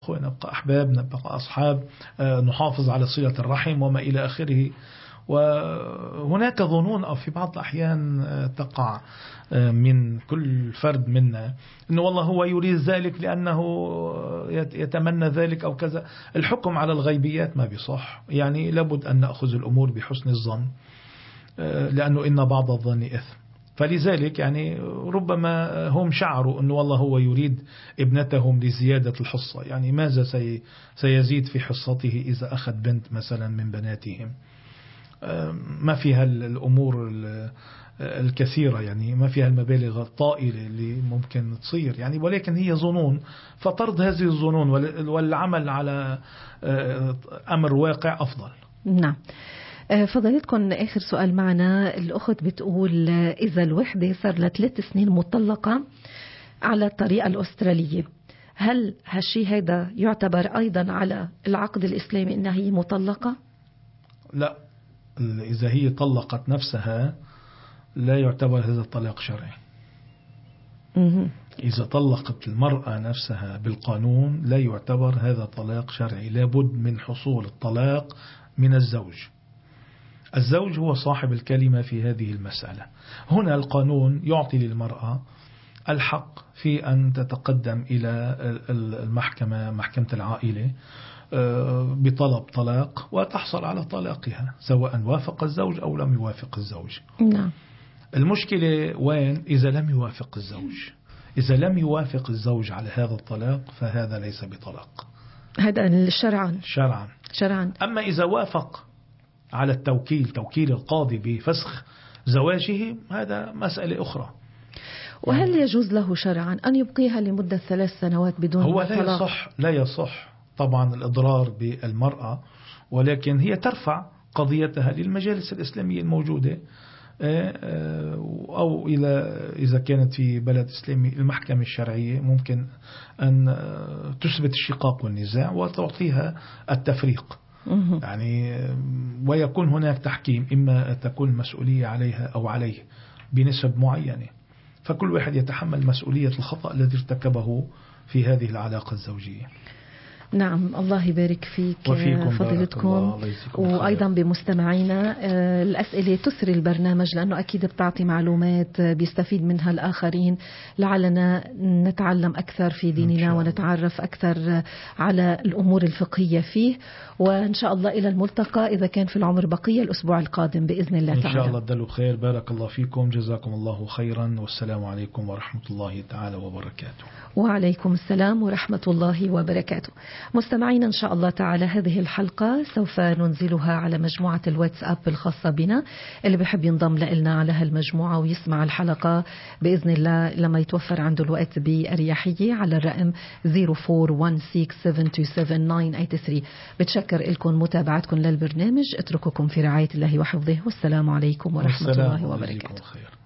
نبقى أحباب، نبقى أصحاب، نحافظ على صلة الرحم وما إلى آخره. وهناك ظنون أو في بعض الأحيان تقع من كل فرد منا أنه والله هو يريد ذلك لأنه يتمنى ذلك أو كذا. الحكم على الغيبيات ما بيصح، يعني لابد أن نأخذ الأمور بحسن الظن، لأنه إن بعض الظن إثم. فلذلك يعني ربما هم شعروا أنه والله هو يريد ابنتهم لزيادة الحصة، يعني ماذا سيزيد في حصته إذا أخذ بنت مثلا من بناتهم؟ ما فيها الأمور الكثيرة، يعني ما فيها المبالغ الطائلة اللي ممكن تصير يعني، ولكن هي ظنون. فطرد هذه الظنون والعمل على أمر واقع أفضل. نعم. فضلتكم آخر سؤال معنا. الأخت بتقول إذا الوحدة صار لها 3 سنين مطلقة على الطريقة الأسترالية، هل هالشي هذا يعتبر أيضا على العقد الإسلامي إنها هي مطلقة؟ لا، إذا هي طلقت نفسها لا يعتبر هذا الطلاق شرعي. إذا طلقت المرأة نفسها بالقانون لا يعتبر هذا طلاق شرعي، لابد من حصول الطلاق من الزوج. الزوج هو صاحب الكلمة في هذه المسألة. هنا القانون يعطي للمرأة الحق في أن تتقدم إلى المحكمة، محكمة العائلة، بطلب طلاق وتحصل على طلاقها سواء وافق الزوج أو لم يوافق الزوج. نعم. المشكلة وين؟ إذا لم يوافق الزوج. إذا لم يوافق الزوج على هذا الطلاق فهذا ليس بطلاق، هذا شرعا. أما إذا وافق على توكيل القاضي بفسخ زواجه، هذا مسألة أخرى. وهل يجوز له شرعا أن يبقيها لمدة 3 سنوات بدون طلاق؟ هو لا يصح طبعا الإضرار بالمرأة، ولكن هي ترفع قضيتها للمجالس الإسلامية الموجودة، أو إذا كانت في بلد إسلامي المحكمة الشرعية ممكن أن تثبت الشقاق والنزاع وتعطيها التفريق يعني، ويكون هناك تحكيم، إما تكون المسؤولية عليها أو عليه بنسب معينة، فكل واحد يتحمل مسؤولية الخطأ الذي ارتكبه في هذه العلاقة الزوجية. نعم، الله يبارك فيك فضيلتكم، وأيضا بمستمعينا. الأسئلة تسري البرنامج لأنه أكيد بتعطي معلومات بيستفيد منها الآخرين، لعلنا نتعلم أكثر في ديننا ونتعرف أكثر على الأمور الفقهية فيه. وإن شاء الله إلى الملتقى إذا كان في العمر بقية الأسبوع القادم بإذن الله تعالى. إن شاء الله تدلوا بخير. بارك الله فيكم، جزاكم الله خيرا، والسلام عليكم ورحمة الله تعالى وبركاته. وعليكم السلام ورحمة الله وبركاته. مستمعين إن شاء الله تعالى هذه الحلقة سوف ننزلها على مجموعة الواتساب الخاصة بنا. اللي بحب ينضم لنا على هالمجموعة ويسمع الحلقة بإذن الله لما يتوفر عنده الوقت بأريحية على الرقم 0416727983. بتشكر لكم متابعتكم للبرنامج، اترككم في رعاية الله وحفظه، والسلام عليكم ورحمة الله وبركاته.